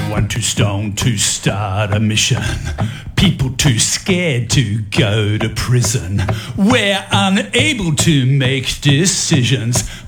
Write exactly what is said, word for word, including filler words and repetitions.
Everyone too stoned to start a mission. People too scared to go to prison. We're unable to make decisions.